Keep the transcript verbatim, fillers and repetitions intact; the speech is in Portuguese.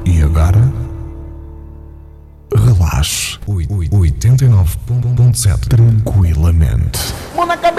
E agora? Relaxe. oitenta e nove ponto sete. Tranquilamente. Mão na cabeça.